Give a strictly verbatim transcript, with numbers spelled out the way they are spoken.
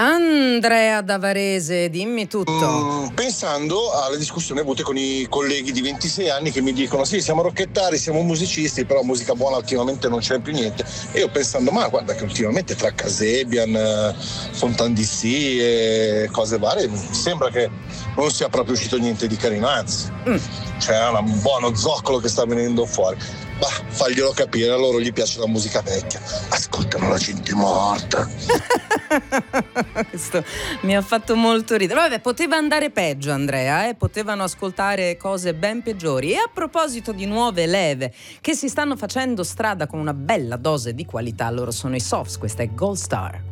Andrea da Varese, dimmi tutto. Mm, pensando alle discussioni avute con i colleghi di ventisei anni che mi dicono sì, siamo rockettari, siamo musicisti, però musica buona ultimamente non c'è più niente. E io pensando, ma guarda che ultimamente tra Casebian, Fontan D C e cose varie mi sembra che non sia proprio uscito niente di carino, anzi mm. c'è un buono zoccolo che sta venendo fuori. Bah, faglielo capire, a loro gli piace la musica vecchia, ascoltano la gente morta. Questo mi ha fatto molto ridere. Vabbè, poteva andare peggio, Andrea, eh? Potevano ascoltare cose ben peggiori. E a proposito di nuove leve che si stanno facendo strada con una bella dose di qualità, loro sono i Softs, questa è Gold Star.